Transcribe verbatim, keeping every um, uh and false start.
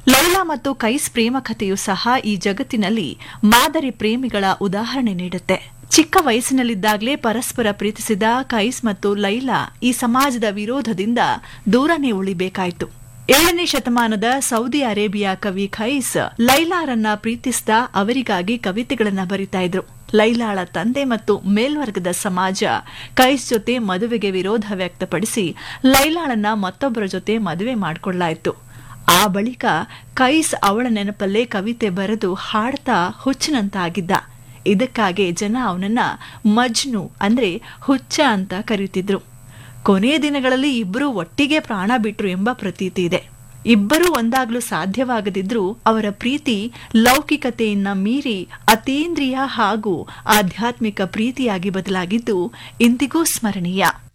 ಲೈಲಾ ಮತ್ತು ಕೈಸ್ ಪ್ರೇಮ ಕಥೆಯೂ ಸಹ ಈ ಜಗತ್ತಿನಲ್ಲಿ ಮಾದರಿ ಪ್ರೇಮಿಗಳ ಉದಾಹರಣೆ ನೀಡುತ್ತೆ. ಚಿಕ್ಕ ವಯಸ್ಸಿನಲ್ಲಿದ್ದಾಗಲೇ ಪರಸ್ಪರ ಪ್ರೀತಿಸಿದ ಕೈಸ್ ಮತ್ತು ಲೈಲಾ ಈ ಸಮಾಜದ ವಿರೋಧದಿಂದ ದೂರನೇ ಉಳಿಬೇಕಾಯಿತು. ಏಳನೇ ಶತಮಾನದ ಸೌದಿ ಅರೇಬಿಯಾ ಕವಿ ಖೈಸ್ ಲೈಲಾರನ್ನ ಪ್ರೀತಿಸಿದ ಅವರಿಗಾಗಿ ಕವಿತೆಗಳನ್ನ ಬರಿತಾ ಇದ್ರು. ಲೈಲಾಳ ತಂದೆ ಮತ್ತು ಮೇಲ್ವರ್ಗದ ಸಮಾಜ ಕೈಸ್ ಜೊತೆ ಮದುವೆಗೆ ವಿರೋಧ ವ್ಯಕ್ತಪಡಿಸಿ ಲೈಲಾಳನ್ನ ಮತ್ತೊಬ್ಬರ ಜೊತೆ ಮದುವೆ ಮಾಡಿಕೊಳ್ಳಾಯಿತು. ಆ ಬಳಿಕ ಕೈಸ್ ಅವಳ ನೆನಪಲ್ಲೇ ಕವಿತೆ ಬರೆದು ಹಾಡ್ತಾ ಹುಚ್ಚನಂತಾಗಿದ್ದ. ಇದಕ್ಕಾಗಿ ಜನ ಅವನನ್ನ ಮಜ್ನು ಅಂದ್ರೆ ಹುಚ್ಚ ಅಂತ ಕರೀತಿದ್ರು. ಕೊನೆಯ ದಿನಗಳಲ್ಲಿ ಇಬ್ಬರೂ ಒಟ್ಟಿಗೆ ಪ್ರಾಣ ಬಿಟ್ರು ಎಂಬ ಪ್ರತೀತಿ ಇದೆ. ಇಬ್ಬರೂ ಒಂದಾಗಲು ಸಾಧ್ಯವಾಗದಿದ್ರೂ ಅವರ ಪ್ರೀತಿ ಲೌಕಿಕತೆಯನ್ನ ಮೀರಿ ಅತೀಂದ್ರಿಯ ಹಾಗೂ ಆಧ್ಯಾತ್ಮಿಕ ಪ್ರೀತಿಯಾಗಿ ಬದಲಾಗಿದ್ದು ಇಂದಿಗೂ ಸ್ಮರಣೀಯ.